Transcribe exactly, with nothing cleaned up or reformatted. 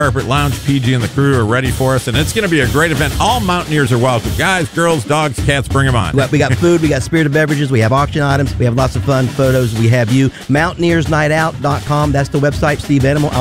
Carpet Lounge, P G and the crew are ready for us, and it's going to be a great event. All Mountaineers are welcome. Guys, girls, dogs, cats, bring them on. We got food, we got spirited beverages, we have auction items, we have lots of fun photos. We have you. Mountaineers night out dot com. That's the website. Steve Animal.